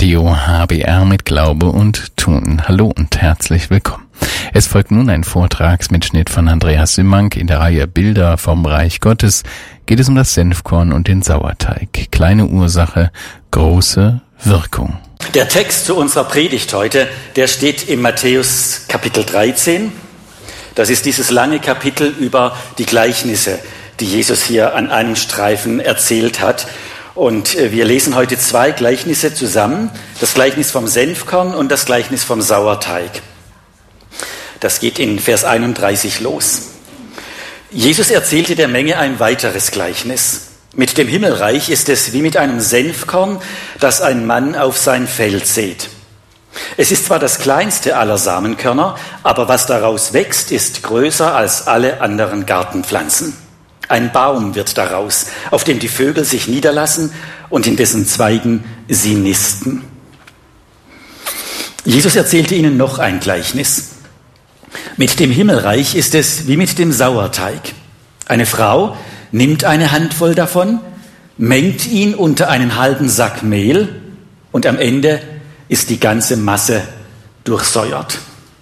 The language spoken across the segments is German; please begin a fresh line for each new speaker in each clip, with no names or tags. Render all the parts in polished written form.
Radio HBR mit Glaube und Tun. Hallo und herzlich willkommen. Es folgt nun ein Vortragsmitschnitt von Andreas Simmank. In der Reihe Bilder vom Reich Gottes geht es um das Senfkorn und den Sauerteig. Kleine Ursache, große Wirkung.
Der Text zu unserer Predigt heute, der steht im Matthäus Kapitel 13. Das ist dieses lange Kapitel über die Gleichnisse, die Jesus hier an einem Streifen erzählt hat. Und wir lesen heute zwei Gleichnisse zusammen, das Gleichnis vom Senfkorn und das Gleichnis vom Sauerteig. Das geht in Vers 31 los. Jesus erzählte der Menge ein weiteres Gleichnis. Mit dem Himmelreich ist es wie mit einem Senfkorn, das ein Mann auf sein Feld sät. Es ist zwar das kleinste aller Samenkörner, aber was daraus wächst, ist größer als alle anderen Gartenpflanzen. Ein Baum wird daraus, auf dem die Vögel sich niederlassen und in dessen Zweigen sie nisten. Jesus erzählte ihnen noch ein Gleichnis. Mit dem Himmelreich ist es wie mit dem Sauerteig. Eine Frau nimmt eine Handvoll davon, mengt ihn unter einen halben Sack Mehl und am Ende ist die ganze Masse durchsäuert.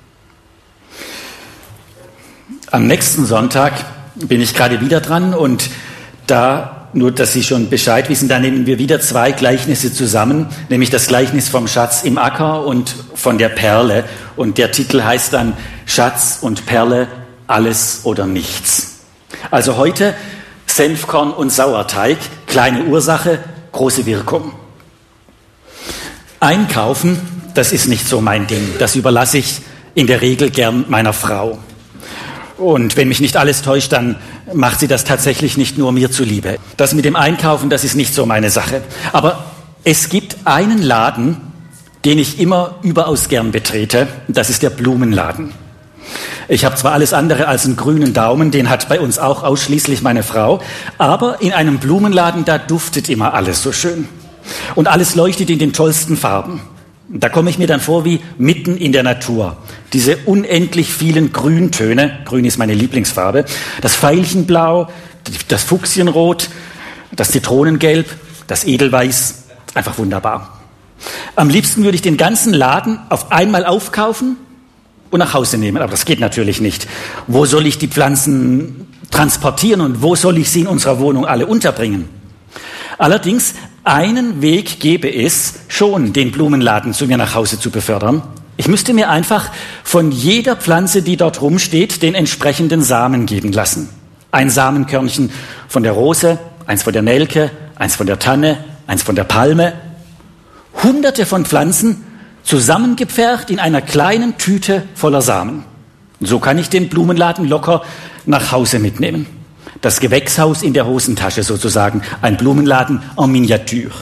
Am nächsten Sonntag bin ich gerade wieder dran und da, nur dass Sie schon Bescheid wissen, da nehmen wir wieder zwei Gleichnisse zusammen, nämlich das Gleichnis vom Schatz im Acker und von der Perle. Und der Titel heißt dann Schatz und Perle, alles oder nichts. Also heute Senfkorn und Sauerteig, kleine Ursache, große Wirkung. Einkaufen, das ist nicht so mein Ding. Das überlasse ich in der Regel gern meiner Frau. Und wenn mich nicht alles täuscht, dann macht sie das tatsächlich nicht nur mir zuliebe. Das mit dem Einkaufen, das ist nicht so meine Sache. Aber es gibt einen Laden, den ich immer überaus gern betrete. Das ist der Blumenladen. Ich habe zwar alles andere als einen grünen Daumen, den hat bei uns auch ausschließlich meine Frau. Aber in einem Blumenladen, da duftet immer alles so schön. Und alles leuchtet in den tollsten Farben. Da komme ich mir dann vor wie mitten in der Natur. Diese unendlich vielen Grüntöne, grün ist meine Lieblingsfarbe, das Veilchenblau, das Fuchsienrot, das Zitronengelb, das Edelweiß, einfach wunderbar. Am liebsten würde ich den ganzen Laden auf einmal aufkaufen und nach Hause nehmen, aber das geht natürlich nicht. Wo soll ich die Pflanzen transportieren und wo soll ich sie in unserer Wohnung alle unterbringen? Allerdings, einen Weg gäbe es schon, den Blumenladen zu mir nach Hause zu befördern. Ich müsste mir einfach von jeder Pflanze, die dort rumsteht, den entsprechenden Samen geben lassen. Ein Samenkörnchen von der Rose, eins von der Nelke, eins von der Tanne, eins von der Palme. Hunderte von Pflanzen zusammengepfercht in einer kleinen Tüte voller Samen. So kann ich den Blumenladen locker nach Hause mitnehmen. Das Gewächshaus in der Hosentasche sozusagen, ein Blumenladen en Miniature.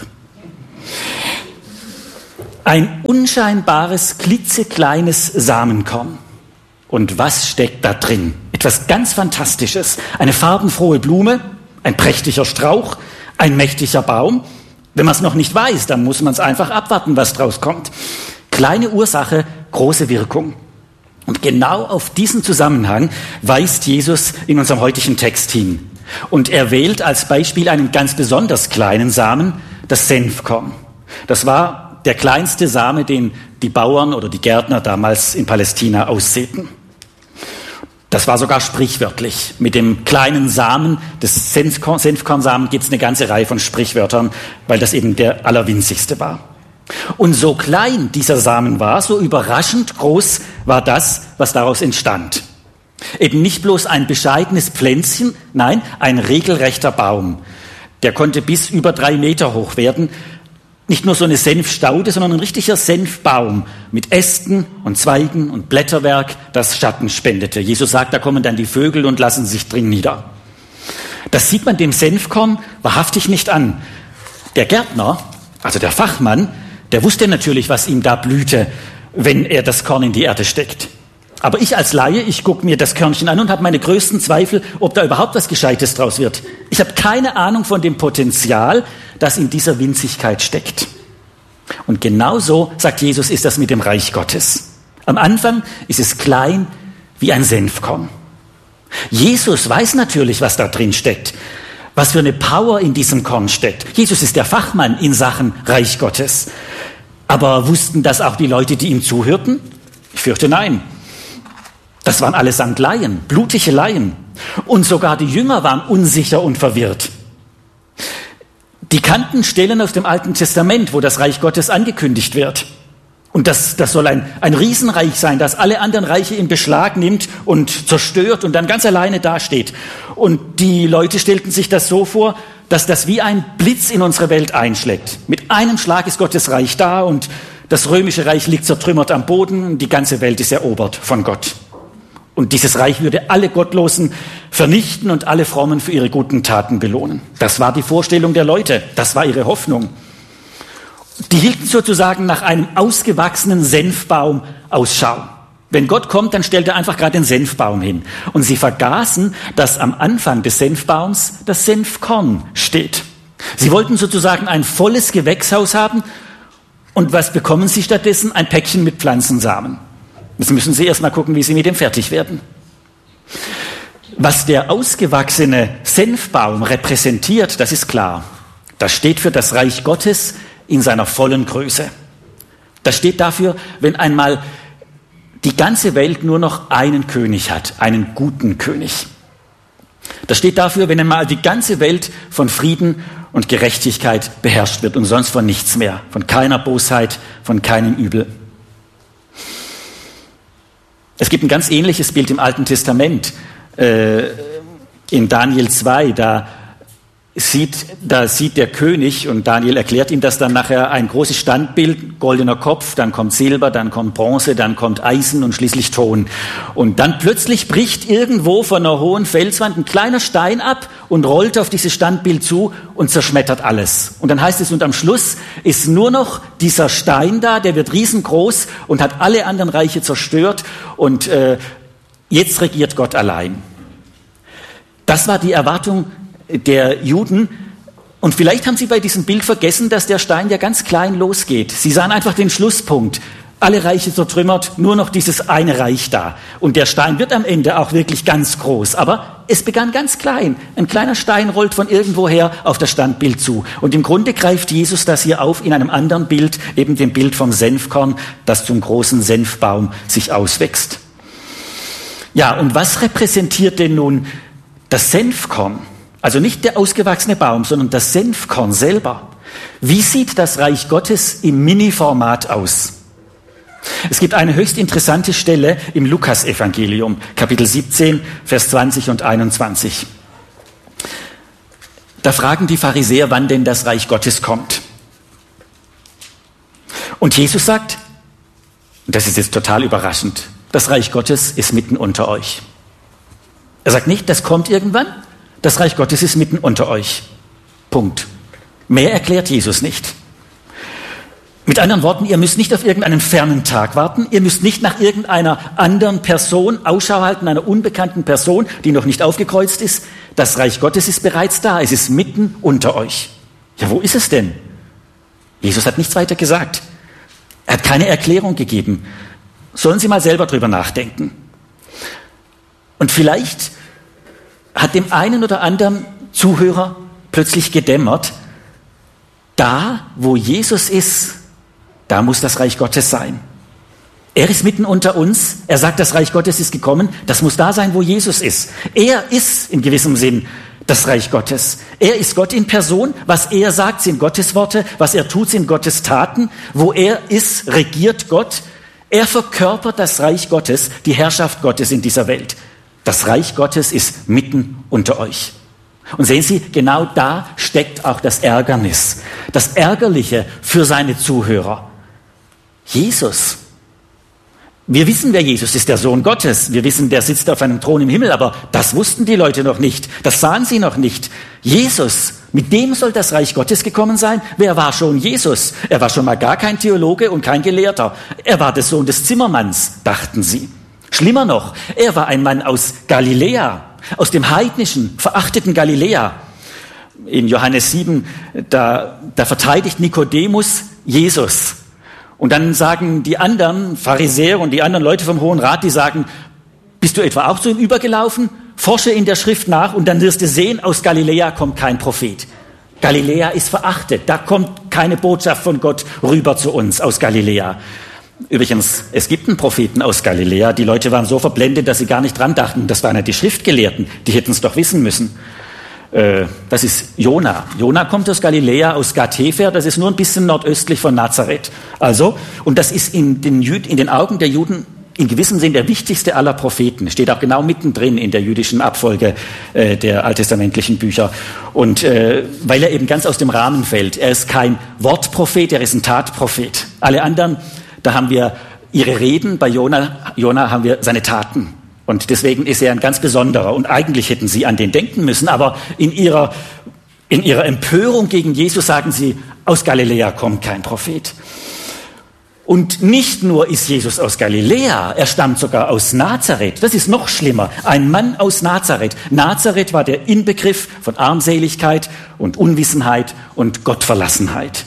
Ein unscheinbares, klitzekleines Samenkorn. Und was steckt da drin? Etwas ganz Fantastisches. Eine farbenfrohe Blume, ein prächtiger Strauch, ein mächtiger Baum. Wenn man es noch nicht weiß, dann muss man es einfach abwarten, was draus kommt. Kleine Ursache, große Wirkung. Und genau auf diesen Zusammenhang weist Jesus in unserem heutigen Text hin. Und er wählt als Beispiel einen ganz besonders kleinen Samen, das Senfkorn. Das war der kleinste Same, den die Bauern oder die Gärtner damals in Palästina aussäten. Das war sogar sprichwörtlich. Mit dem kleinen Samen des Senfkornsamen gibt es eine ganze Reihe von Sprichwörtern, weil das eben der allerwinzigste war. Und so klein dieser Samen war, so überraschend groß war das, was daraus entstand. Eben nicht bloß ein bescheidenes Pflänzchen, nein, ein regelrechter Baum. Der konnte bis über 3 Meter hoch werden. Nicht nur so eine Senfstaude, sondern ein richtiger Senfbaum mit Ästen und Zweigen und Blätterwerk, das Schatten spendete. Jesus sagt, da kommen dann die Vögel und lassen sich drin nieder. Das sieht man dem Senfkorn wahrhaftig nicht an. Der Gärtner, also der Fachmann, der wusste natürlich, was ihm da blühte, wenn er das Korn in die Erde steckt. Aber ich als Laie, ich gucke mir das Körnchen an und habe meine größten Zweifel, ob da überhaupt was Gescheites draus wird. Ich habe keine Ahnung von dem Potenzial, das in dieser Winzigkeit steckt. Und genauso, sagt Jesus, ist das mit dem Reich Gottes. Am Anfang ist es klein wie ein Senfkorn. Jesus weiß natürlich, was da drin steckt, was für eine Power in diesem Korn steckt. Jesus ist der Fachmann in Sachen Reich Gottes. Aber wussten das auch die Leute, die ihm zuhörten? Ich fürchte, nein. Das waren allesamt Laien, blutige Laien. Und sogar die Jünger waren unsicher und verwirrt. Die kannten Stellen aus dem Alten Testament, wo das Reich Gottes angekündigt wird. Und das soll ein Riesenreich sein, das alle anderen Reiche in Beschlag nimmt und zerstört und dann ganz alleine dasteht. Und die Leute stellten sich das so vor, dass das wie ein Blitz in unsere Welt einschlägt. Mit einem Schlag ist Gottes Reich da und das römische Reich liegt zertrümmert am Boden und die ganze Welt ist erobert von Gott. Und dieses Reich würde alle Gottlosen vernichten und alle Frommen für ihre guten Taten belohnen. Das war die Vorstellung der Leute, das war ihre Hoffnung. Die hielten sozusagen nach einem ausgewachsenen Senfbaum Ausschau. Wenn Gott kommt, dann stellt er einfach gerade den Senfbaum hin. Und sie vergaßen, dass am Anfang des Senfbaums das Senfkorn steht. Sie wollten sozusagen ein volles Gewächshaus haben. Und was bekommen sie stattdessen? Ein Päckchen mit Pflanzensamen. Jetzt müssen sie erst mal gucken, wie sie mit dem fertig werden. Was der ausgewachsene Senfbaum repräsentiert, das ist klar. Das steht für das Reich Gottes in seiner vollen Größe. Das steht dafür, wenn einmal die ganze Welt nur noch einen König hat, einen guten König. Das steht dafür, wenn einmal die ganze Welt von Frieden und Gerechtigkeit beherrscht wird und sonst von nichts mehr, von keiner Bosheit, von keinem Übel. Es gibt ein ganz ähnliches Bild im Alten Testament, in Daniel 2, da sieht der König, und Daniel erklärt ihm das dann nachher, ein großes Standbild, goldener Kopf, dann kommt Silber, dann kommt Bronze, dann kommt Eisen und schließlich Ton. Und dann plötzlich bricht irgendwo von einer hohen Felswand ein kleiner Stein ab und rollt auf dieses Standbild zu und zerschmettert alles. Und dann heißt es, und am Schluss ist nur noch dieser Stein da, der wird riesengroß und hat alle anderen Reiche zerstört und jetzt regiert Gott allein. Das war die Erwartung der Juden. Und vielleicht haben sie bei diesem Bild vergessen, dass der Stein ja ganz klein losgeht. Sie sahen einfach den Schlusspunkt. Alle Reiche zertrümmert, nur noch dieses eine Reich da. Und der Stein wird am Ende auch wirklich ganz groß. Aber es begann ganz klein. Ein kleiner Stein rollt von irgendwoher auf das Standbild zu. Und im Grunde greift Jesus das hier auf in einem anderen Bild, eben dem Bild vom Senfkorn, das zum großen Senfbaum sich auswächst. Ja, und was repräsentiert denn nun das Senfkorn? Also nicht der ausgewachsene Baum, sondern das Senfkorn selber. Wie sieht das Reich Gottes im Mini-Format aus? Es gibt eine höchst interessante Stelle im Lukas-Evangelium, Kapitel 17, Vers 20 und 21. Da fragen die Pharisäer, wann denn das Reich Gottes kommt. Und Jesus sagt, und das ist jetzt total überraschend, das Reich Gottes ist mitten unter euch. Er sagt nicht, das kommt irgendwann. Das Reich Gottes ist mitten unter euch. Punkt. Mehr erklärt Jesus nicht. Mit anderen Worten, ihr müsst nicht auf irgendeinen fernen Tag warten. Ihr müsst nicht nach irgendeiner anderen Person Ausschau halten, einer unbekannten Person, die noch nicht aufgekreuzt ist. Das Reich Gottes ist bereits da. Es ist mitten unter euch. Ja, wo ist es denn? Jesus hat nichts weiter gesagt. Er hat keine Erklärung gegeben. Sollen Sie mal selber drüber nachdenken. Und vielleicht hat dem einen oder anderen Zuhörer plötzlich gedämmert, da, wo Jesus ist, da muss das Reich Gottes sein. Er ist mitten unter uns, er sagt, das Reich Gottes ist gekommen, das muss da sein, wo Jesus ist. Er ist in gewissem Sinn das Reich Gottes. Er ist Gott in Person, was er sagt, sind Gottes Worte, was er tut, sind Gottes Taten. Wo er ist, regiert Gott. Er verkörpert das Reich Gottes, die Herrschaft Gottes in dieser Welt. Das Reich Gottes ist mitten unter euch. Und sehen Sie, genau da steckt auch das Ärgernis, das Ärgerliche für seine Zuhörer. Jesus. Wir wissen, wer Jesus ist, der Sohn Gottes. Wir wissen, der sitzt auf einem Thron im Himmel, aber das wussten die Leute noch nicht. Das sahen sie noch nicht. Jesus, mit dem soll das Reich Gottes gekommen sein. Wer war schon Jesus? Er war schon mal gar kein Theologe und kein Gelehrter. Er war der Sohn des Zimmermanns, dachten sie. Schlimmer noch, er war ein Mann aus Galiläa, aus dem heidnischen, verachteten Galiläa. In Johannes 7, da verteidigt Nikodemus Jesus. Und dann sagen die anderen Pharisäer und die anderen Leute vom Hohen Rat, die sagen, bist du etwa auch zu ihm übergelaufen? Forsche in der Schrift nach und dann wirst du sehen, aus Galiläa kommt kein Prophet. Galiläa ist verachtet, da kommt keine Botschaft von Gott rüber zu uns aus Galiläa. Übrigens, es gibt einen Propheten aus Galiläa. Die Leute waren so verblendet, dass sie gar nicht dran dachten. Das waren ja die Schriftgelehrten. Die hätten es doch wissen müssen. Das ist Jona. Jona kommt aus Galiläa, aus Gat-Hefer. Das ist nur ein bisschen nordöstlich von Nazareth. Also, und das ist in den Augen der Juden in gewissem Sinn der wichtigste aller Propheten. Steht auch genau mittendrin in der jüdischen Abfolge der alttestamentlichen Bücher. Und weil er eben ganz aus dem Rahmen fällt. Er ist kein Wortprophet, er ist ein Tatprophet. Alle anderen, da haben wir ihre Reden, bei Jona haben wir seine Taten. Und deswegen ist er ein ganz besonderer. Und eigentlich hätten sie an den denken müssen, aber in ihrer Empörung gegen Jesus sagen sie, aus Galiläa kommt kein Prophet. Und nicht nur ist Jesus aus Galiläa, er stammt sogar aus Nazareth. Das ist noch schlimmer. Ein Mann aus Nazareth. Nazareth war der Inbegriff von Armseligkeit und Unwissenheit und Gottverlassenheit.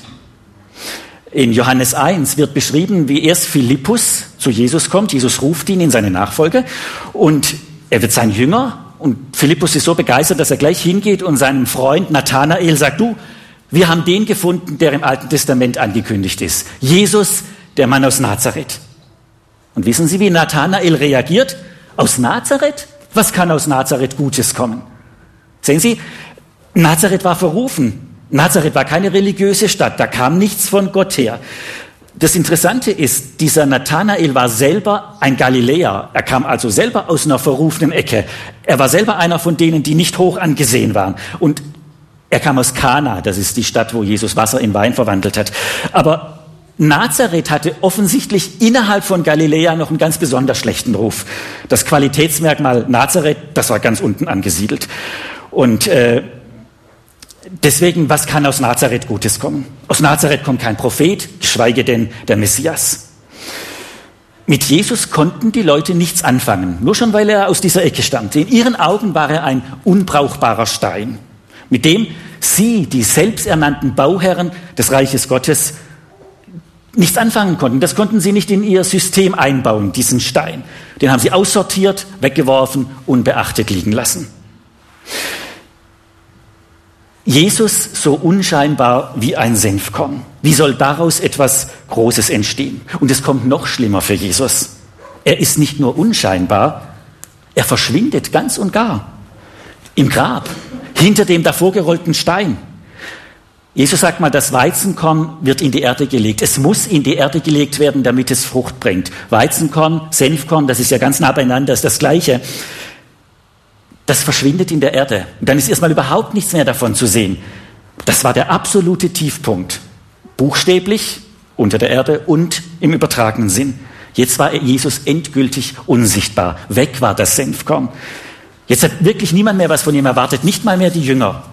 In Johannes 1 wird beschrieben, wie erst Philippus zu Jesus kommt. Jesus ruft ihn in seine Nachfolge und er wird sein Jünger. Und Philippus ist so begeistert, dass er gleich hingeht und seinem Freund Nathanael sagt, du, wir haben den gefunden, der im Alten Testament angekündigt ist. Jesus, der Mann aus Nazareth. Und wissen Sie, wie Nathanael reagiert? Aus Nazareth? Was kann aus Nazareth Gutes kommen? Sehen Sie, Nazareth war verrufen. Nazareth war keine religiöse Stadt, da kam nichts von Gott her. Das Interessante ist, dieser Nathanael war selber ein Galiläer. Er kam also selber aus einer verrufenen Ecke. Er war selber einer von denen, die nicht hoch angesehen waren. Und er kam aus Kana, das ist die Stadt, wo Jesus Wasser in Wein verwandelt hat. Aber Nazareth hatte offensichtlich innerhalb von Galiläa noch einen ganz besonders schlechten Ruf. Das Qualitätsmerkmal Nazareth, das war ganz unten angesiedelt. Und deswegen, was kann aus Nazareth Gutes kommen? Aus Nazareth kommt kein Prophet, geschweige denn der Messias. Mit Jesus konnten die Leute nichts anfangen, nur schon, weil er aus dieser Ecke stammte. In ihren Augen war er ein unbrauchbarer Stein, mit dem sie, die selbsternannten Bauherren des Reiches Gottes, nichts anfangen konnten. Das konnten sie nicht in ihr System einbauen, diesen Stein. Den haben sie aussortiert, weggeworfen, unbeachtet liegen lassen. Jesus so unscheinbar wie ein Senfkorn. Wie soll daraus etwas Großes entstehen? Und es kommt noch schlimmer für Jesus. Er ist nicht nur unscheinbar, er verschwindet ganz und gar. Im Grab, hinter dem davor gerollten Stein. Jesus sagt mal, das Weizenkorn wird in die Erde gelegt. Es muss in die Erde gelegt werden, damit es Frucht bringt. Weizenkorn, Senfkorn, das ist ja ganz nah beieinander, das ist das Gleiche. Das verschwindet in der Erde. Und dann ist erstmal überhaupt nichts mehr davon zu sehen. Das war der absolute Tiefpunkt. Buchstäblich, unter der Erde und im übertragenen Sinn. Jetzt war Jesus endgültig unsichtbar. Weg war das Senfkorn. Jetzt hat wirklich niemand mehr was von ihm erwartet, nicht mal mehr die Jünger.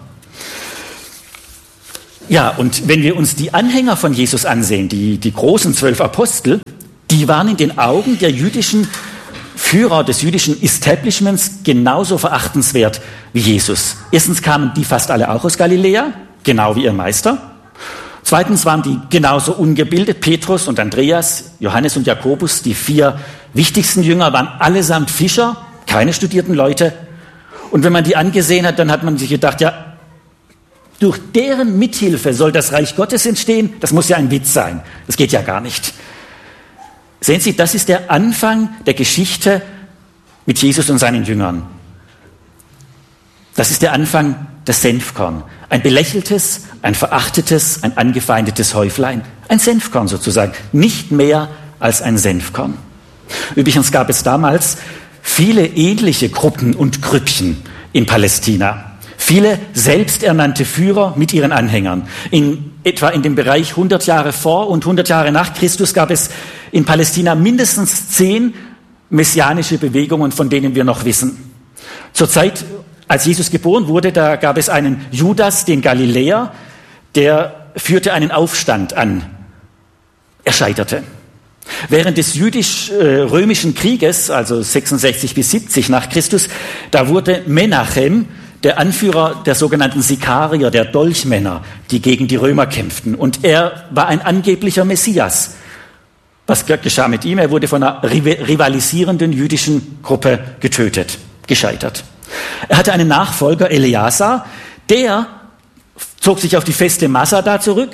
Ja, und wenn wir uns die Anhänger von Jesus ansehen, die großen 12 Apostel, die waren in den Augen der jüdischen Führer des jüdischen Establishments genauso verachtenswert wie Jesus. Erstens kamen die fast alle auch aus Galiläa, genau wie ihr Meister. Zweitens waren die genauso ungebildet. Petrus und Andreas, Johannes und Jakobus, die 4 wichtigsten Jünger, waren allesamt Fischer, keine studierten Leute. Und wenn man die angesehen hat, dann hat man sich gedacht, ja, durch deren Mithilfe soll das Reich Gottes entstehen? Das muss ja ein Witz sein. Das geht ja gar nicht. Sehen Sie, das ist der Anfang der Geschichte mit Jesus und seinen Jüngern. Das ist der Anfang des Senfkorn. Ein belächeltes, ein verachtetes, ein angefeindetes Häuflein. Ein Senfkorn sozusagen. Nicht mehr als ein Senfkorn. Übrigens gab es damals viele ähnliche Gruppen und Grüppchen in Palästina. Viele selbsternannte Führer mit ihren Anhängern. Etwa in dem Bereich 100 Jahre vor und 100 Jahre nach Christus gab es in Palästina mindestens 10 messianische Bewegungen, von denen wir noch wissen. Zur Zeit, als Jesus geboren wurde, da gab es einen Judas, den Galiläer, der führte einen Aufstand an. Er scheiterte. Während des jüdisch-römischen Krieges, also 66 bis 70 nach Christus, da wurde Menachem, der Anführer der sogenannten Sikarier, der Dolchmänner, die gegen die Römer kämpften. Und er war ein angeblicher Messias. Was geschah mit ihm? Er wurde von einer rivalisierenden jüdischen Gruppe getötet, gescheitert. Er hatte einen Nachfolger, Eleazar, der zog sich auf die Feste Masada zurück,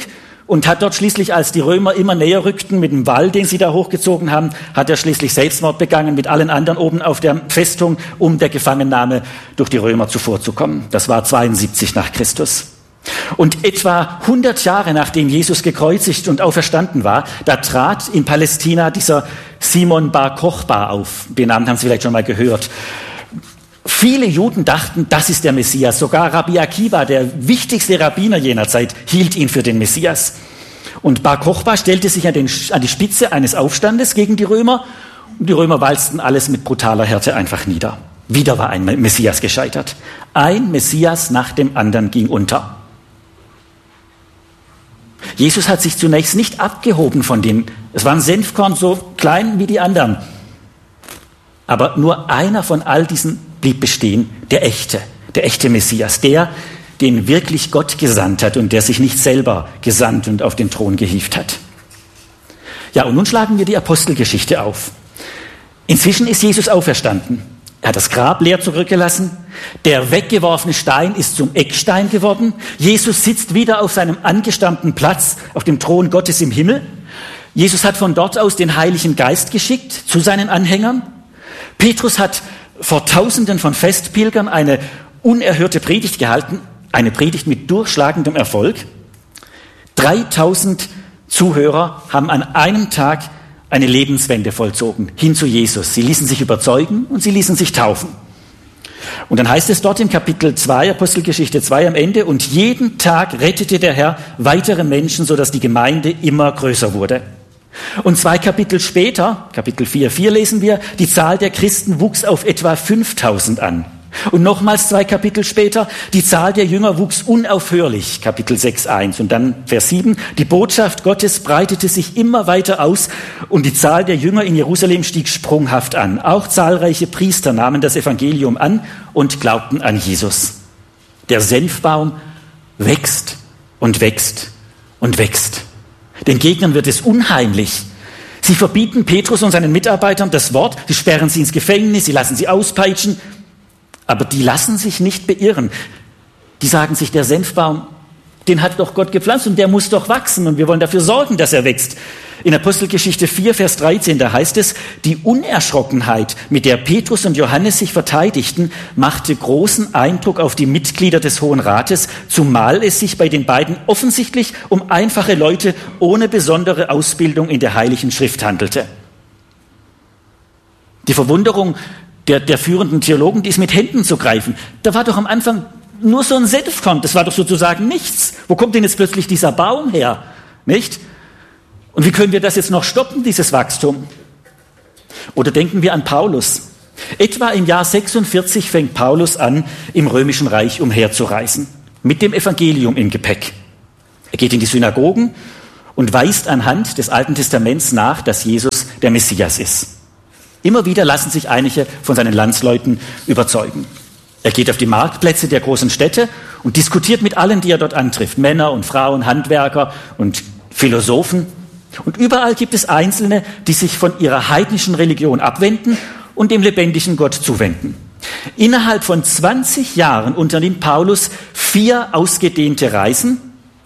und hat dort schließlich, als die Römer immer näher rückten mit dem Wall, den sie da hochgezogen haben, hat er schließlich Selbstmord begangen mit allen anderen oben auf der Festung, um der Gefangennahme durch die Römer zuvorzukommen. Das war 72 nach Christus. Und etwa 100 Jahre nachdem Jesus gekreuzigt und auferstanden war, da trat in Palästina dieser Simon Bar Kochba auf. Den Namen haben Sie vielleicht schon mal gehört. Viele Juden dachten, das ist der Messias. Sogar Rabbi Akiva, der wichtigste Rabbiner jener Zeit, hielt ihn für den Messias. Und Bar Kochba stellte sich an die Spitze eines Aufstandes gegen die Römer. Und die Römer walzten alles mit brutaler Härte einfach nieder. Wieder war ein Messias gescheitert. Ein Messias nach dem anderen ging unter. Jesus hat sich zunächst nicht abgehoben von denen. Es war ein Senfkorn so klein wie die anderen. Aber nur einer von all diesen blieb bestehen, der echte Messias, der, den wirklich Gott gesandt hat und der sich nicht selber gesandt und auf den Thron gehievt hat. Ja, und nun schlagen wir die Apostelgeschichte auf. Inzwischen ist Jesus auferstanden. Er hat das Grab leer zurückgelassen. Der weggeworfene Stein ist zum Eckstein geworden. Jesus sitzt wieder auf seinem angestammten Platz auf dem Thron Gottes im Himmel. Jesus hat von dort aus den Heiligen Geist geschickt zu seinen Anhängern. Petrus hat vor Tausenden von Festpilgern eine unerhörte Predigt gehalten, eine Predigt mit durchschlagendem Erfolg. 3000 Zuhörer haben an einem Tag eine Lebenswende vollzogen, hin zu Jesus. Sie ließen sich überzeugen und sie ließen sich taufen. Und dann heißt es dort im Kapitel 2, Apostelgeschichte 2 am Ende, und jeden Tag rettete der Herr weitere Menschen, sodass die Gemeinde immer größer wurde. Und 2 Kapitel später, Kapitel 4 lesen wir, die Zahl der Christen wuchs auf etwa 5000 an. Und nochmals 2 Kapitel später, die Zahl der Jünger wuchs unaufhörlich, Kapitel 6,1. Und dann Vers 7, die Botschaft Gottes breitete sich immer weiter aus und die Zahl der Jünger in Jerusalem stieg sprunghaft an. Auch zahlreiche Priester nahmen das Evangelium an und glaubten an Jesus. Der Senfbaum wächst und wächst und wächst. Den Gegnern wird es unheimlich. Sie verbieten Petrus und seinen Mitarbeitern das Wort, sie sperren sie ins Gefängnis, sie lassen sie auspeitschen. Aber die lassen sich nicht beirren. Die sagen sich, der Senfbaum, den hat doch Gott gepflanzt und der muss doch wachsen und wir wollen dafür sorgen, dass er wächst. In Apostelgeschichte 4, Vers 13, da heißt es, die Unerschrockenheit, mit der Petrus und Johannes sich verteidigten, machte großen Eindruck auf die Mitglieder des Hohen Rates, zumal es sich bei den beiden offensichtlich um einfache Leute ohne besondere Ausbildung in der Heiligen Schrift handelte. Die Verwunderung der führenden Theologen, die ist mit Händen zu greifen. Da war doch am Anfang nur so ein Senfkorn, das war doch sozusagen nichts. Wo kommt denn jetzt plötzlich dieser Baum her? Nicht? Und wie können wir das jetzt noch stoppen, dieses Wachstum? Oder denken wir an Paulus. Etwa im Jahr 46 fängt Paulus an, im Römischen Reich umherzureisen, mit dem Evangelium im Gepäck. Er geht in die Synagogen und weist anhand des Alten Testaments nach, dass Jesus der Messias ist. Immer wieder lassen sich einige von seinen Landsleuten überzeugen. Er geht auf die Marktplätze der großen Städte und diskutiert mit allen, die er dort antrifft. Männer und Frauen, Handwerker und Philosophen. Und überall gibt es Einzelne, die sich von ihrer heidnischen Religion abwenden und dem lebendigen Gott zuwenden. Innerhalb von 20 Jahren unternimmt Paulus 4 ausgedehnte Reisen.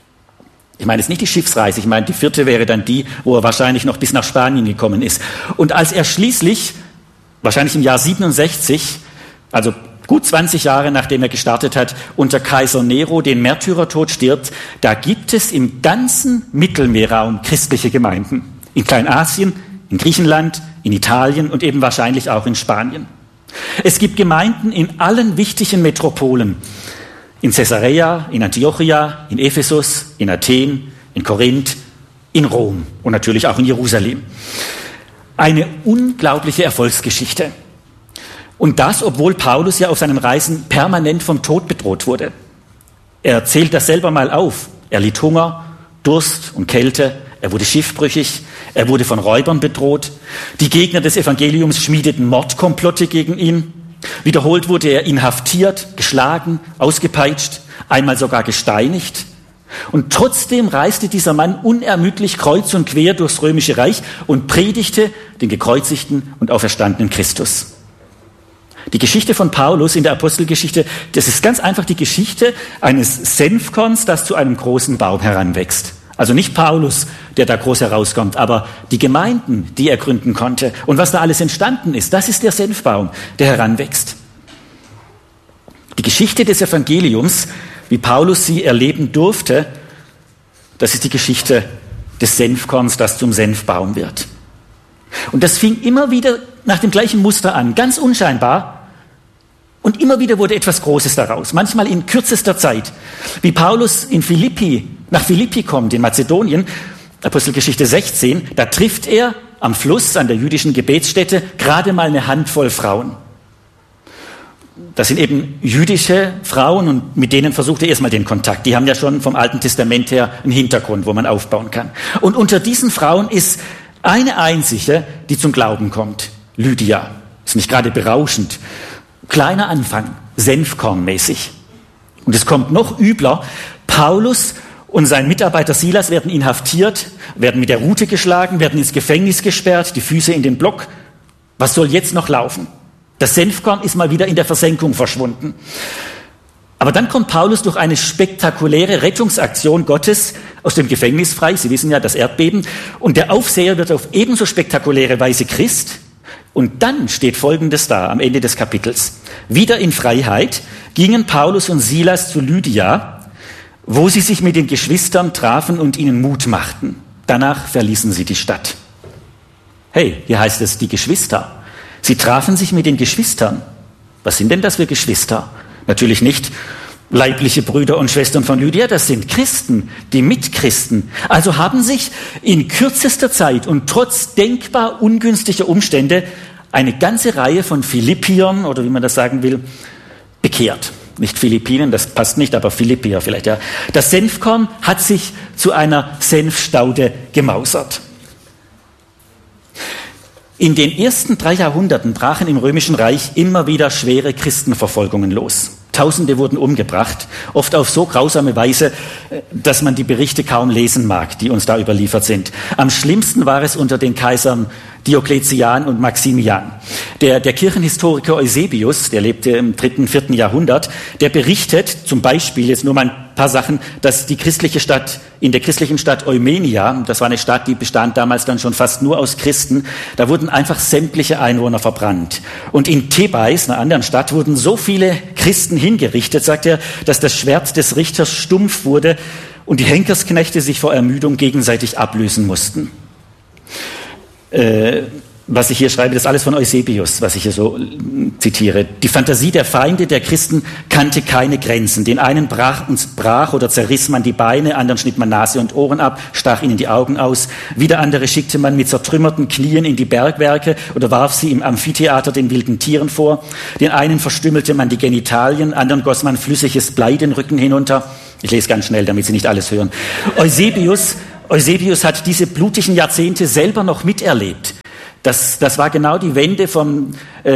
Ich meine jetzt nicht die Schiffsreise, ich meine die 4. wäre dann die, wo er wahrscheinlich noch bis nach Spanien gekommen ist. Und als er schließlich, wahrscheinlich im Jahr 67, also gut 20 Jahre nachdem er gestartet hat, unter Kaiser Nero den Märtyrertod stirbt, da gibt es im ganzen Mittelmeerraum christliche Gemeinden. In Kleinasien, in Griechenland, in Italien und eben wahrscheinlich auch in Spanien. Es gibt Gemeinden in allen wichtigen Metropolen. In Caesarea, in Antiochia, in Ephesus, in Athen, in Korinth, in Rom und natürlich auch in Jerusalem. Eine unglaubliche Erfolgsgeschichte. Und das, obwohl Paulus ja auf seinen Reisen permanent vom Tod bedroht wurde. Er zählt das selber mal auf. Er litt Hunger, Durst und Kälte. Er wurde schiffbrüchig. Er wurde von Räubern bedroht. Die Gegner des Evangeliums schmiedeten Mordkomplotte gegen ihn. Wiederholt wurde er inhaftiert, geschlagen, ausgepeitscht, einmal sogar gesteinigt. Und trotzdem reiste dieser Mann unermüdlich kreuz und quer durchs Römische Reich und predigte den gekreuzigten und auferstandenen Christus. Die Geschichte von Paulus in der Apostelgeschichte, das ist ganz einfach die Geschichte eines Senfkorns, das zu einem großen Baum heranwächst. Also nicht Paulus, der da groß herauskommt, aber die Gemeinden, die er gründen konnte. Und was da alles entstanden ist, das ist der Senfbaum, der heranwächst. Die Geschichte des Evangeliums, wie Paulus sie erleben durfte, das ist die Geschichte des Senfkorns, das zum Senfbaum wird. Und das fing immer wieder nach dem gleichen Muster an, ganz unscheinbar. Und immer wieder wurde etwas Großes daraus, manchmal in kürzester Zeit. Wie Paulus nach Philippi kommt, in Mazedonien, Apostelgeschichte 16, da trifft er am Fluss, an der jüdischen Gebetsstätte, gerade mal eine Handvoll Frauen. Das sind eben jüdische Frauen und mit denen versucht er erstmal den Kontakt. Die haben ja schon vom Alten Testament her einen Hintergrund, wo man aufbauen kann. Und unter diesen Frauen ist eine einzige, die zum Glauben kommt. Lydia. Ist nicht gerade berauschend. Kleiner Anfang, Senfkornmäßig. Und es kommt noch übler. Paulus und sein Mitarbeiter Silas werden inhaftiert, werden mit der Rute geschlagen, werden ins Gefängnis gesperrt, die Füße in den Block. Was soll jetzt noch laufen? Das Senfkorn ist mal wieder in der Versenkung verschwunden. Aber dann kommt Paulus durch eine spektakuläre Rettungsaktion Gottes aus dem Gefängnis frei. Sie wissen ja, das Erdbeben. Und der Aufseher wird auf ebenso spektakuläre Weise Christ. Und dann steht Folgendes da am Ende des Kapitels. Wieder in Freiheit gingen Paulus und Silas zu Lydia, wo sie sich mit den Geschwistern trafen und ihnen Mut machten. Danach verließen sie die Stadt. Hey, hier heißt es die Geschwister. Sie trafen sich mit den Geschwistern. Was sind denn das für Geschwister? Natürlich nicht leibliche Brüder und Schwestern von Lydia, das sind Christen, die Mitchristen. Also haben sich in kürzester Zeit und trotz denkbar ungünstiger Umstände eine ganze Reihe von Philippiern, oder wie man das sagen will, bekehrt. Nicht Philippinen, das passt nicht, aber Philippier vielleicht, ja. Das Senfkorn hat sich zu einer Senfstaude gemausert. In den ersten 3 Jahrhunderten brachen im Römischen Reich immer wieder schwere Christenverfolgungen los. Tausende wurden umgebracht, oft auf so grausame Weise, dass man die Berichte kaum lesen mag, die uns da überliefert sind. Am schlimmsten war es unter den Kaisern Diokletian und Maximian. Der Kirchenhistoriker Eusebius, der lebte im 3., 4. Jahrhundert, der berichtet zum Beispiel, jetzt nur mal ein paar Sachen, dass in der christlichen Stadt Eumenia, das war eine Stadt, die bestand damals dann schon fast nur aus Christen, da wurden einfach sämtliche Einwohner verbrannt. Und in Thebais, einer anderen Stadt, wurden so viele Christen hingerichtet, sagt er, dass das Schwert des Richters stumpf wurde und die Henkersknechte sich vor Ermüdung gegenseitig ablösen mussten. Was ich hier schreibe, das ist alles von Eusebius, was ich hier so zitiere. Die Fantasie der Feinde der Christen kannte keine Grenzen. Den einen brach oder zerriss man die Beine, anderen schnitt man Nase und Ohren ab, stach ihnen die Augen aus. Wieder andere schickte man mit zertrümmerten Knien in die Bergwerke oder warf sie im Amphitheater den wilden Tieren vor. Den einen verstümmelte man die Genitalien, anderen goss man flüssiges Blei den Rücken hinunter. Ich lese ganz schnell, damit Sie nicht alles hören. Eusebius hat diese blutigen Jahrzehnte selber noch miterlebt. Das war genau die Wende vom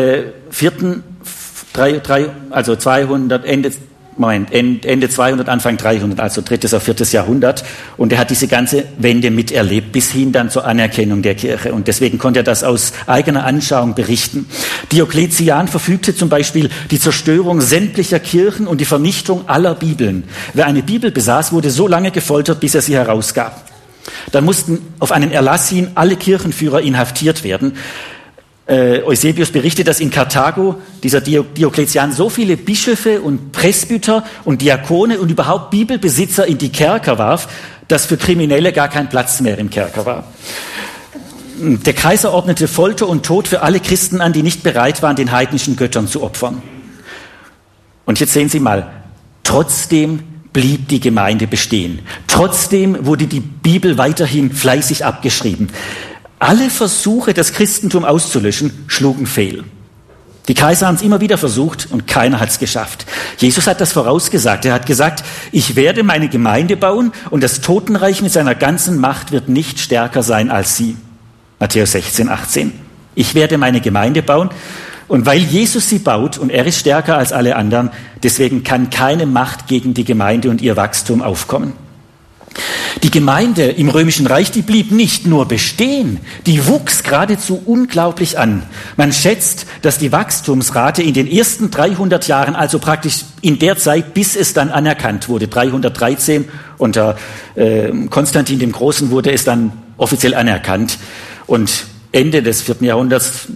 200, Ende 200, Anfang 300, also 3. auf 4. Jahrhundert. Und er hat diese ganze Wende miterlebt, bis hin dann zur Anerkennung der Kirche. Und deswegen konnte er das aus eigener Anschauung berichten. Diokletian verfügte zum Beispiel die Zerstörung sämtlicher Kirchen und die Vernichtung aller Bibeln. Wer eine Bibel besaß, wurde so lange gefoltert, bis er sie herausgab. Dann mussten auf einen Erlass hin alle Kirchenführer inhaftiert werden. Eusebius berichtet, dass in Karthago dieser Diokletian so viele Bischöfe und Presbyter und Diakone und überhaupt Bibelbesitzer in die Kerker warf, dass für Kriminelle gar kein Platz mehr im Kerker war. Der Kaiser ordnete Folter und Tod für alle Christen an, die nicht bereit waren, den heidnischen Göttern zu opfern. Und jetzt sehen Sie mal, trotzdem blieb die Gemeinde bestehen. Trotzdem wurde die Bibel weiterhin fleißig abgeschrieben. Alle Versuche, das Christentum auszulöschen, schlugen fehl. Die Kaiser haben es immer wieder versucht und keiner hat es geschafft. Jesus hat das vorausgesagt. Er hat gesagt, ich werde meine Gemeinde bauen und das Totenreich mit seiner ganzen Macht wird nicht stärker sein als sie. Matthäus 16, 18. Ich werde meine Gemeinde bauen. Und weil Jesus sie baut und er ist stärker als alle anderen, deswegen kann keine Macht gegen die Gemeinde und ihr Wachstum aufkommen. Die Gemeinde im Römischen Reich, die blieb nicht nur bestehen, die wuchs geradezu unglaublich an. Man schätzt, dass die Wachstumsrate in den ersten 300 Jahren, also praktisch in der Zeit, bis es dann anerkannt wurde, 313 Unter Konstantin dem Großen wurde es dann offiziell anerkannt. Und Ende des 4. Jahrhunderts,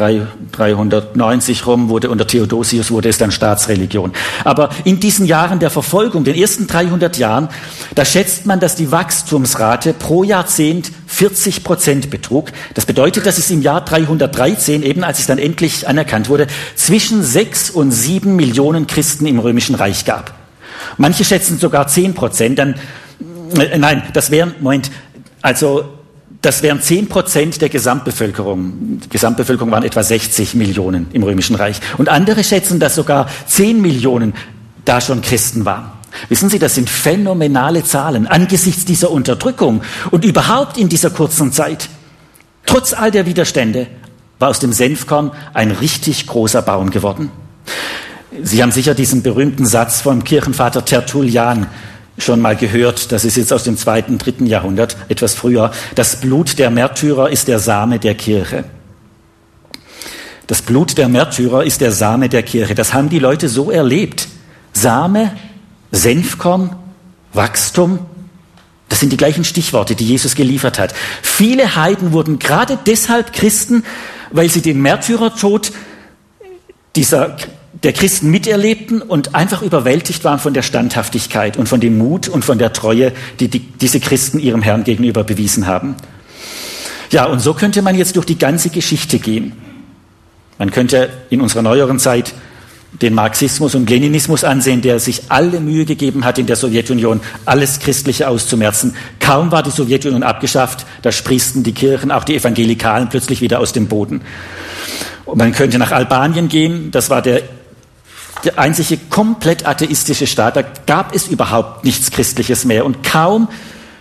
390 rum, unter Theodosius wurde es dann Staatsreligion. Aber in diesen Jahren der Verfolgung, den ersten 300 Jahren, da schätzt man, dass die Wachstumsrate pro Jahrzehnt 40% betrug. Das bedeutet, dass es im Jahr 313, eben als es dann endlich anerkannt wurde, zwischen 6 und 7 Millionen Christen im Römischen Reich gab. Manche schätzen sogar 10%. Das wären 10% der Gesamtbevölkerung. Die Gesamtbevölkerung waren etwa 60 Millionen im Römischen Reich. Und andere schätzen, dass sogar 10 Millionen da schon Christen waren. Wissen Sie, das sind phänomenale Zahlen angesichts dieser Unterdrückung und überhaupt in dieser kurzen Zeit. Trotz all der Widerstände war aus dem Senfkorn ein richtig großer Baum geworden. Sie haben sicher diesen berühmten Satz vom Kirchenvater Tertullian schon mal gehört, das ist jetzt aus dem 2., 3. Jahrhundert, etwas früher. Das Blut der Märtyrer ist der Same der Kirche. Das Blut der Märtyrer ist der Same der Kirche. Das haben die Leute so erlebt. Same, Senfkorn, Wachstum, das sind die gleichen Stichworte, die Jesus geliefert hat. Viele Heiden wurden gerade deshalb Christen, weil sie den Märtyrertod der Christen miterlebten und einfach überwältigt waren von der Standhaftigkeit und von dem Mut und von der Treue, die diese Christen ihrem Herrn gegenüber bewiesen haben. Ja, und so könnte man jetzt durch die ganze Geschichte gehen. Man könnte in unserer neueren Zeit den Marxismus und Leninismus ansehen, der sich alle Mühe gegeben hat, in der Sowjetunion alles Christliche auszumerzen. Kaum war die Sowjetunion abgeschafft, da sprießten die Kirchen, auch die Evangelikalen, plötzlich wieder aus dem Boden. Und man könnte nach Albanien gehen, das war der einzige komplett atheistische Staat, da gab es überhaupt nichts Christliches mehr. Und kaum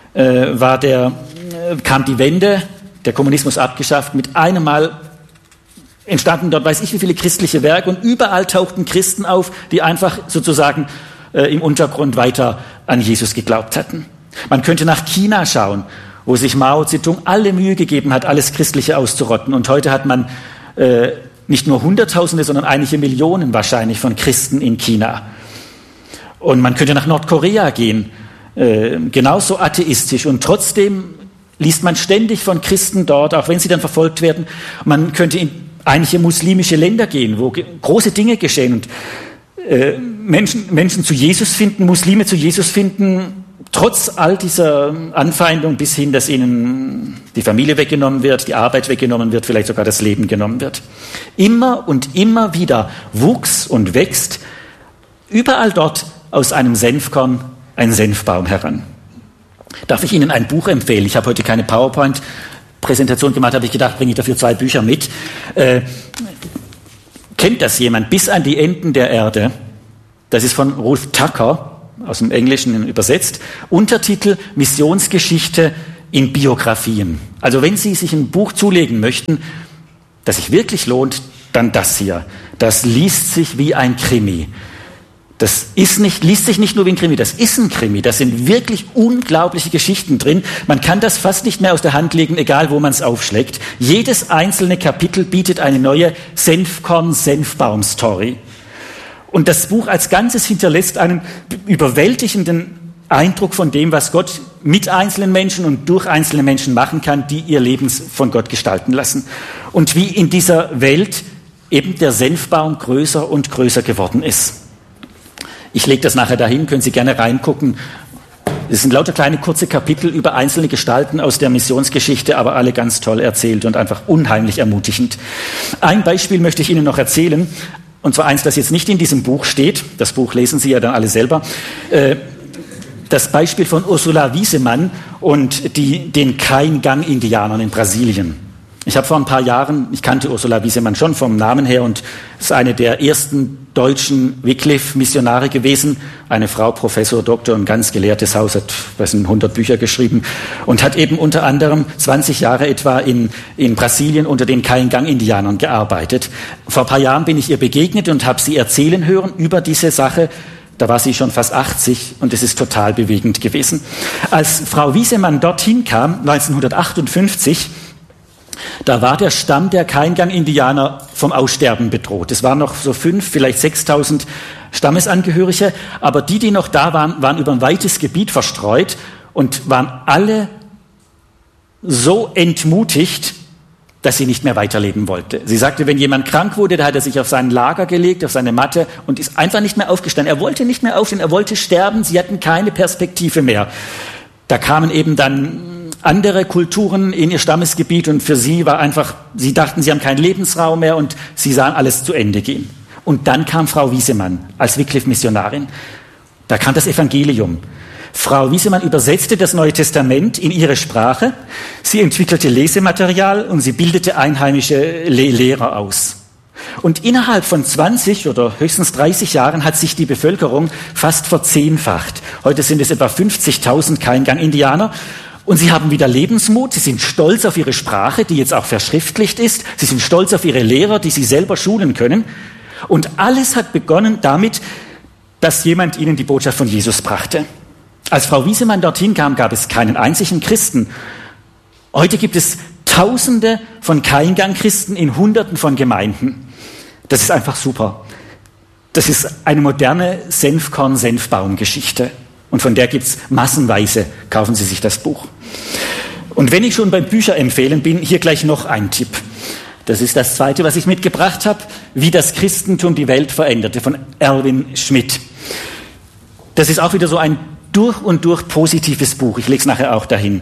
kam die Wende, der Kommunismus abgeschafft, mit einem Mal entstanden dort weiß ich wie viele christliche Werke und überall tauchten Christen auf, die einfach sozusagen im Untergrund weiter an Jesus geglaubt hatten. Man könnte nach China schauen, wo sich Mao Zedong alle Mühe gegeben hat, alles Christliche auszurotten. Und heute hat man nicht nur Hunderttausende, sondern einige Millionen wahrscheinlich von Christen in China. Und man könnte nach Nordkorea gehen, genauso atheistisch. Und trotzdem liest man ständig von Christen dort, auch wenn sie dann verfolgt werden. Man könnte in einige muslimische Länder gehen, wo große Dinge geschehen und Menschen zu Jesus finden, Muslime zu Jesus finden, trotz all dieser Anfeindung bis hin, dass ihnen die Familie weggenommen wird, die Arbeit weggenommen wird, vielleicht sogar das Leben genommen wird. Immer und immer wieder wuchs und wächst überall dort aus einem Senfkorn ein Senfbaum heran. Darf ich Ihnen ein Buch empfehlen? Ich habe heute keine PowerPoint-Präsentation gemacht, habe ich gedacht, bringe ich dafür 2 Bücher mit. Kennt das jemand? Bis an die Enden der Erde. Das ist von Rolf Tucker, aus dem Englischen übersetzt. Untertitel Missionsgeschichte in Biografien. Also wenn Sie sich ein Buch zulegen möchten, das sich wirklich lohnt, dann das hier. Das liest sich wie ein Krimi. Liest sich nicht nur wie ein Krimi, das ist ein Krimi. Da sind wirklich unglaubliche Geschichten drin. Man kann das fast nicht mehr aus der Hand legen, egal wo man es aufschlägt. Jedes einzelne Kapitel bietet eine neue Senfkorn-Senfbaum-Story. Und das Buch als Ganzes hinterlässt einen überwältigenden Eindruck von dem, was Gott mit einzelnen Menschen und durch einzelne Menschen machen kann, die ihr Leben von Gott gestalten lassen. Und wie in dieser Welt eben der Senfbaum größer und größer geworden ist. Ich lege das nachher dahin, können Sie gerne reingucken. Es sind lauter kleine kurze Kapitel über einzelne Gestalten aus der Missionsgeschichte, aber alle ganz toll erzählt und einfach unheimlich ermutigend. Ein Beispiel möchte ich Ihnen noch erzählen, und zwar eins, das jetzt nicht in diesem Buch steht. Das Buch lesen Sie ja dann alle selber. Das Beispiel von Ursula Wiesemann und den Kaingang-Indianern in Brasilien. Ich habe vor ein paar Jahren, ich kannte Ursula Wiesemann schon vom Namen her und ist eine der ersten deutschen Wycliffe-Missionare gewesen. Eine Frau, Professor, Doktor, ein ganz gelehrtes Haus, hat 100 Bücher geschrieben und hat eben unter anderem 20 Jahre etwa in Brasilien unter den Kaingang-Indianern gearbeitet. Vor ein paar Jahren bin ich ihr begegnet und habe sie erzählen hören über diese Sache. Da war sie schon fast 80 und es ist total bewegend gewesen. Als Frau Wiesemann dorthin kam, 1958, Da war der Stamm der Kaingang-Indianer vom Aussterben bedroht. Es waren noch so 5.000, vielleicht 6.000 Stammesangehörige, aber die noch da waren, waren über ein weites Gebiet verstreut und waren alle so entmutigt, dass sie nicht mehr weiterleben wollte. Sie sagte, wenn jemand krank wurde, da hat er sich auf sein Lager gelegt, auf seine Matte und ist einfach nicht mehr aufgestanden. Er wollte nicht mehr aufstehen, er wollte sterben, sie hatten keine Perspektive mehr. Da kamen eben dann andere Kulturen in ihr Stammesgebiet und für sie war einfach, sie dachten, sie haben keinen Lebensraum mehr und sie sahen alles zu Ende gehen. Und dann kam Frau Wiesemann als Wycliffe-Missionarin. Da kam das Evangelium. Frau Wiesemann übersetzte das Neue Testament in ihre Sprache. Sie entwickelte Lesematerial und sie bildete einheimische Lehrer aus. Und innerhalb von 20 oder höchstens 30 Jahren hat sich die Bevölkerung fast verzehnfacht. Heute sind es etwa 50.000 Kaingang-Indianer. Und sie haben wieder Lebensmut, sie sind stolz auf ihre Sprache, die jetzt auch verschriftlicht ist. Sie sind stolz auf ihre Lehrer, die sie selber schulen können. Und alles hat begonnen damit, dass jemand ihnen die Botschaft von Jesus brachte. Als Frau Wiesemann dorthin kam, gab es keinen einzigen Christen. Heute gibt es Tausende von Kaingang-Christen in Hunderten von Gemeinden. Das ist einfach super. Das ist eine moderne Senfkorn-Senfbaum-Geschichte. Und von der gibt's massenweise. Kaufen Sie sich das Buch. Und wenn ich schon beim Bücherempfehlen bin, hier gleich noch ein Tipp. Das ist das zweite, was ich mitgebracht habe. Wie das Christentum die Welt veränderte, von Erwin Schmidt. Das ist auch wieder so ein durch und durch positives Buch. Ich lege es nachher auch dahin.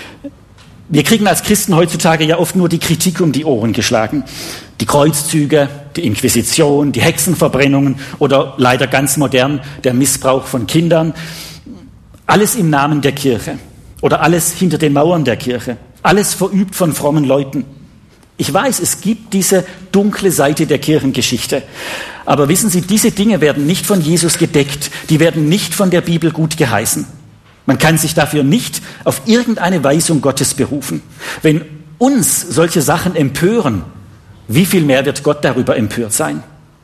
Wir kriegen als Christen heutzutage ja oft nur die Kritik um die Ohren geschlagen. Die Kreuzzüge, die Inquisition, die Hexenverbrennungen oder leider ganz modern der Missbrauch von Kindern. Alles im Namen der Kirche oder alles hinter den Mauern der Kirche. Alles verübt von frommen Leuten. Ich weiß, es gibt diese dunkle Seite der Kirchengeschichte. Aber wissen Sie, diese Dinge werden nicht von Jesus gedeckt. Die werden nicht von der Bibel gut geheißen. Man kann sich dafür nicht auf irgendeine Weisung Gottes berufen. Wenn uns solche Sachen empören, wie viel mehr wird Gott darüber empört sein?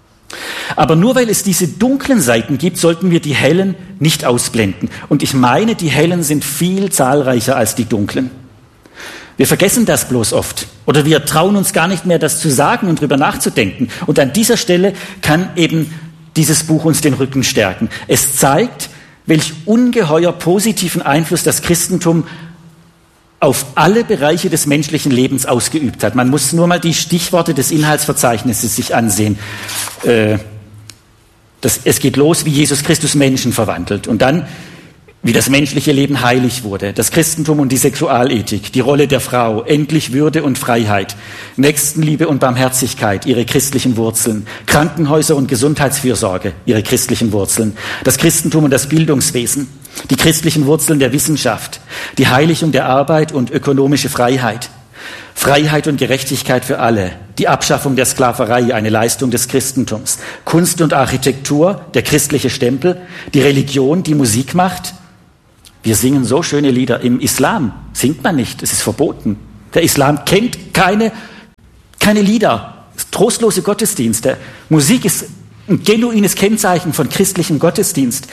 Aber nur weil es diese dunklen Seiten gibt, sollten wir die hellen nicht ausblenden. Und ich meine, die hellen sind viel zahlreicher als die dunklen. Wir vergessen das bloß oft. Oder wir trauen uns gar nicht mehr, das zu sagen und drüber nachzudenken. Und an dieser Stelle kann eben dieses Buch uns den Rücken stärken. Es zeigt, welch ungeheuer positiven Einfluss das Christentum auf alle Bereiche des menschlichen Lebens ausgeübt hat. Man muss nur mal die Stichworte des Inhaltsverzeichnisses sich ansehen. Es geht los, wie Jesus Christus Menschen verwandelt und dann, wie das menschliche Leben heilig wurde, das Christentum und die Sexualethik, die Rolle der Frau, endlich Würde und Freiheit, Nächstenliebe und Barmherzigkeit, ihre christlichen Wurzeln, Krankenhäuser und Gesundheitsfürsorge, ihre christlichen Wurzeln, das Christentum und das Bildungswesen, die christlichen Wurzeln der Wissenschaft, die Heiligung der Arbeit und ökonomische Freiheit, Freiheit und Gerechtigkeit für alle, die Abschaffung der Sklaverei, eine Leistung des Christentums, Kunst und Architektur, der christliche Stempel, die Religion, die Musik macht. Wir singen so schöne Lieder. Im Islam singt man nicht, es ist verboten. Der Islam kennt keine Lieder, trostlose Gottesdienste. Musik ist ein genuines Kennzeichen von christlichem Gottesdienst.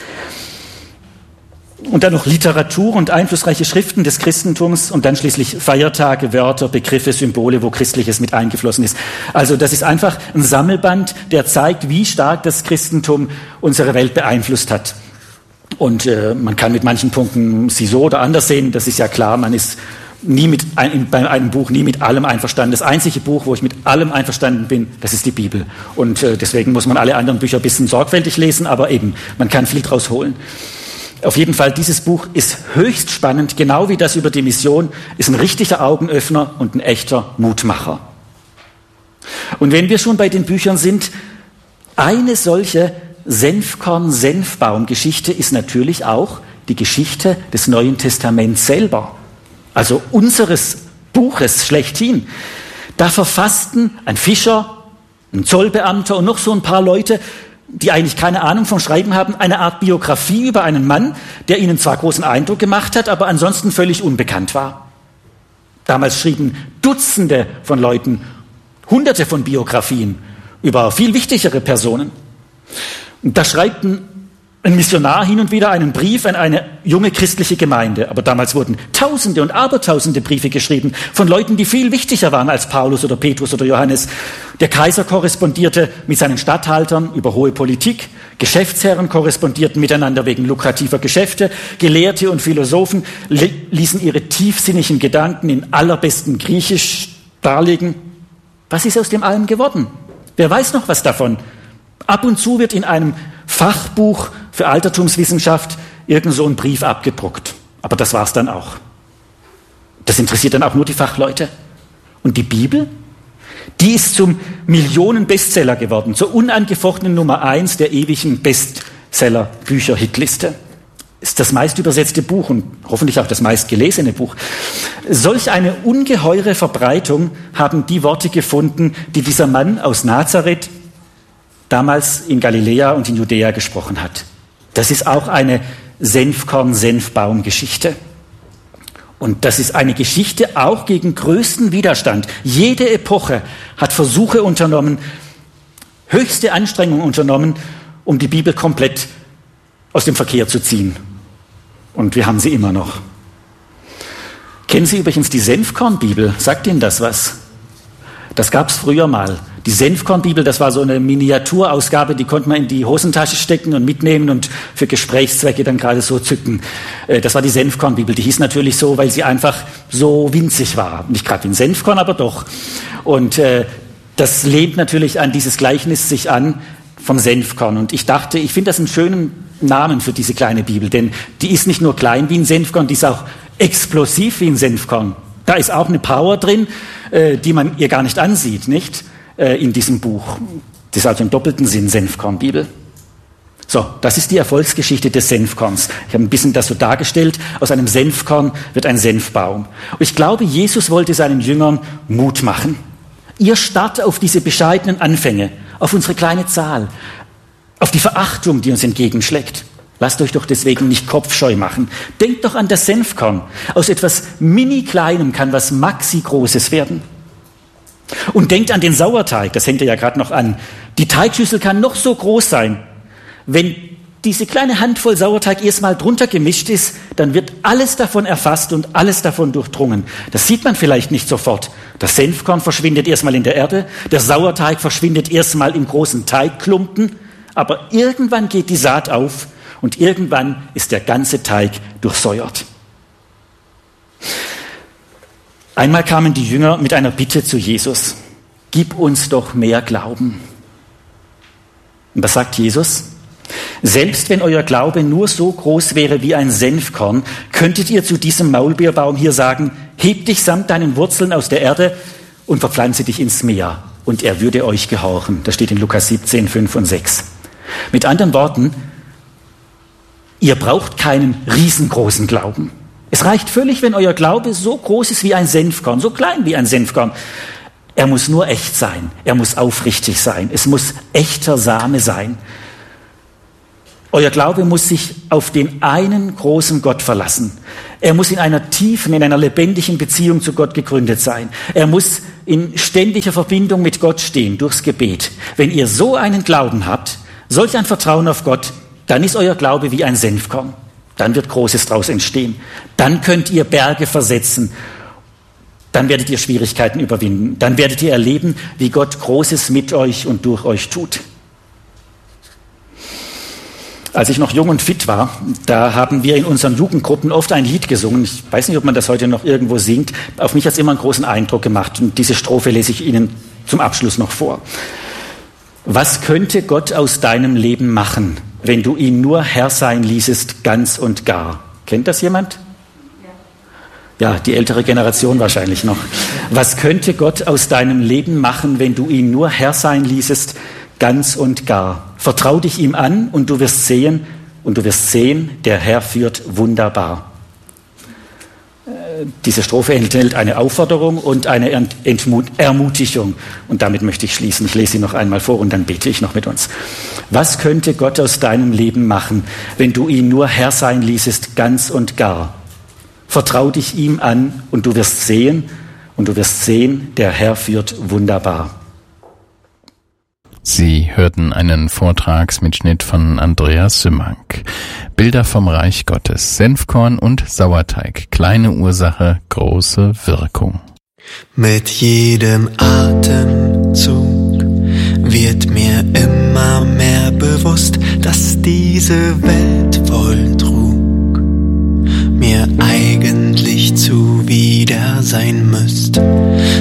Und dann noch Literatur und einflussreiche Schriften des Christentums und dann schließlich Feiertage, Wörter, Begriffe, Symbole, wo Christliches mit eingeflossen ist. Also das ist einfach ein Sammelband, der zeigt, wie stark das Christentum unsere Welt beeinflusst hat. Und man kann mit manchen Punkten sie so oder anders sehen, das ist ja klar, man ist bei einem Buch nie mit allem einverstanden. Das einzige Buch, wo ich mit allem einverstanden bin, das ist die Bibel. Und deswegen muss man alle anderen Bücher ein bisschen sorgfältig lesen, aber eben, man kann viel draus holen. Auf jeden Fall, dieses Buch ist höchst spannend, genau wie das über die Mission, ist ein richtiger Augenöffner und ein echter Mutmacher. Und wenn wir schon bei den Büchern sind, eine solche Senfkorn-Senfbaum-Geschichte ist natürlich auch die Geschichte des Neuen Testaments selber, also unseres Buches schlechthin. Da verfassten ein Fischer, ein Zollbeamter und noch so ein paar Leute, die eigentlich keine Ahnung vom Schreiben haben, eine Art Biografie über einen Mann, der ihnen zwar großen Eindruck gemacht hat, aber ansonsten völlig unbekannt war. Damals schrieben Dutzende von Leuten Hunderte von Biografien über viel wichtigere Personen. Und da schreibt ein ein Missionar hin und wieder einen Brief an eine junge christliche Gemeinde. Aber damals wurden Tausende und Abertausende Briefe geschrieben von Leuten, die viel wichtiger waren als Paulus oder Petrus oder Johannes. Der Kaiser korrespondierte mit seinen Statthaltern über hohe Politik. Geschäftsherren korrespondierten miteinander wegen lukrativer Geschäfte. Gelehrte und Philosophen ließen ihre tiefsinnigen Gedanken in allerbestem Griechisch darlegen. Was ist aus dem allem geworden? Wer weiß noch was davon? Ab und zu wird in einem Fachbuch für Altertumswissenschaft irgend so ein Brief abgedruckt. Aber das war's dann auch. Das interessiert dann auch nur die Fachleute. Und die Bibel? Die ist zum Millionen-Bestseller geworden, zur unangefochtenen Nummer 1 der ewigen Bestseller-Bücher-Hitliste. Ist das meist übersetzte Buch und hoffentlich auch das meist gelesene Buch. Solch eine ungeheure Verbreitung haben die Worte gefunden, die dieser Mann aus Nazareth damals in Galiläa und in Judäa gesprochen hat. Das ist auch eine Senfkorn-Senfbaum-Geschichte. Und das ist eine Geschichte auch gegen größten Widerstand. Jede Epoche hat Versuche unternommen, höchste Anstrengungen unternommen, um die Bibel komplett aus dem Verkehr zu ziehen. Und wir haben sie immer noch. Kennen Sie übrigens die Senfkorn-Bibel? Sagt Ihnen das was? Das gab es früher mal. Die Senfkorn-Bibel, das war so eine Miniaturausgabe, die konnte man in die Hosentasche stecken und mitnehmen und für Gesprächszwecke dann gerade so zücken. Das war die Senfkorn-Bibel. Die hieß natürlich so, weil sie einfach so winzig war. Nicht gerade wie ein Senfkorn, aber doch. Und das lehnt natürlich an dieses Gleichnis sich an vom Senfkorn. Und ich dachte, ich finde das einen schönen Namen für diese kleine Bibel, denn die ist nicht nur klein wie ein Senfkorn, die ist auch explosiv wie ein Senfkorn. Da ist auch eine Power drin, die man ihr gar nicht ansieht, nicht? In diesem Buch. Das ist also im doppelten Sinn Senfkorn-Bibel. So, das ist die Erfolgsgeschichte des Senfkorns. Ich habe ein bisschen das so dargestellt. Aus einem Senfkorn wird ein Senfbaum. Und ich glaube, Jesus wollte seinen Jüngern Mut machen. Ihr starrt auf diese bescheidenen Anfänge, auf unsere kleine Zahl, auf die Verachtung, die uns entgegenschlägt. Lasst euch doch deswegen nicht kopfscheu machen. Denkt doch an das Senfkorn. Aus etwas Mini-Kleinem kann was Maxi-Großes werden. Und denkt an den Sauerteig, das hängt ja gerade noch an. Die Teigschüssel kann noch so groß sein. Wenn diese kleine Handvoll Sauerteig erstmal drunter gemischt ist, dann wird alles davon erfasst und alles davon durchdrungen. Das sieht man vielleicht nicht sofort. Das Senfkorn verschwindet erstmal in der Erde, der Sauerteig verschwindet erstmal im großen Teigklumpen, aber irgendwann geht die Saat auf und irgendwann ist der ganze Teig durchsäuert. Einmal kamen die Jünger mit einer Bitte zu Jesus. Gib uns doch mehr Glauben. Und was sagt Jesus? Selbst wenn euer Glaube nur so groß wäre wie ein Senfkorn, könntet ihr zu diesem Maulbeerbaum hier sagen, heb dich samt deinen Wurzeln aus der Erde und verpflanze dich ins Meer. Und er würde euch gehorchen. Das steht in Lukas 17, 5 und 6. Mit anderen Worten, ihr braucht keinen riesengroßen Glauben. Es reicht völlig, wenn euer Glaube so groß ist wie ein Senfkorn, so klein wie ein Senfkorn. Er muss nur echt sein, er muss aufrichtig sein, es muss echter Same sein. Euer Glaube muss sich auf den einen großen Gott verlassen. Er muss in einer tiefen, in einer lebendigen Beziehung zu Gott gegründet sein. Er muss in ständiger Verbindung mit Gott stehen, durchs Gebet. Wenn ihr so einen Glauben habt, solch ein Vertrauen auf Gott, dann ist euer Glaube wie ein Senfkorn. Dann wird Großes daraus entstehen. Dann könnt ihr Berge versetzen. Dann werdet ihr Schwierigkeiten überwinden. Dann werdet ihr erleben, wie Gott Großes mit euch und durch euch tut. Als ich noch jung und fit war, da haben wir in unseren Jugendgruppen oft ein Lied gesungen. Ich weiß nicht, ob man das heute noch irgendwo singt. Auf mich hat es immer einen großen Eindruck gemacht. Und diese Strophe lese ich Ihnen zum Abschluss noch vor. Was könnte Gott aus deinem Leben machen, wenn du ihn nur Herr sein ließest, ganz und gar? Kennt das jemand? Ja, die ältere Generation wahrscheinlich noch. Was könnte Gott aus deinem Leben machen, wenn du ihn nur Herr sein ließest, ganz und gar? Vertrau dich ihm an und du wirst sehen, der Herr führt wunderbar. Diese Strophe enthält eine Aufforderung und eine Ermutigung. Und damit möchte ich schließen. Ich lese sie noch einmal vor und dann bete ich noch mit uns. Was könnte Gott aus deinem Leben machen, wenn du ihn nur Herr sein ließest, ganz und gar? Vertrau dich ihm an und du wirst sehen, der Herr führt wunderbar.
Sie hörten einen Vortragsmitschnitt von Andreas Sümmank. Bilder vom Reich Gottes, Senfkorn und Sauerteig, kleine Ursache, große Wirkung.
Mit jedem Atemzug wird mir immer mehr bewusst, dass diese Welt voll Trug mir eigentlich zuwider sein müsst.